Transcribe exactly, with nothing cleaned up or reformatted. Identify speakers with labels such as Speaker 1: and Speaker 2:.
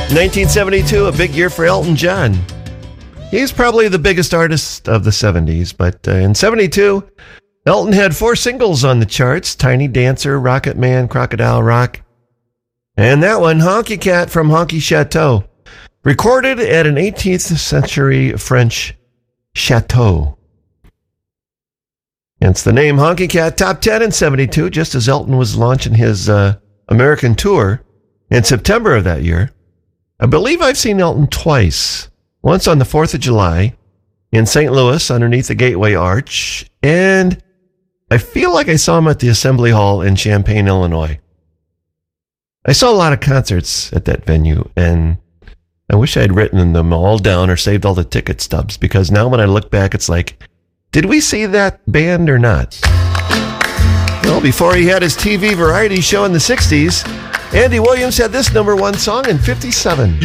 Speaker 1: nineteen seventy-two, a big year for Elton John. He's probably the biggest artist of the seventies, but uh, in seventy-two, Elton had four singles on the charts: Tiny Dancer, Rocket Man, Crocodile Rock, and that one, Honky Cat from Honky Chateau, recorded at an eighteenth century French chateau. Hence the name Honky Cat. Top ten in seventy-two, just as Elton was launching his uh, American tour in September of that year. I believe I've seen Elton twice. Once on the fourth of July in Saint Louis underneath the Gateway Arch, and I feel like I saw him at the Assembly Hall in Champaign, Illinois. I saw a lot of concerts at that venue, and I wish I had written them all down or saved all the ticket stubs, because now when I look back, it's like, did we see that band or not? Well, before he had his T V variety show in the sixties, Andy Williams had this number one song in fifty-seven.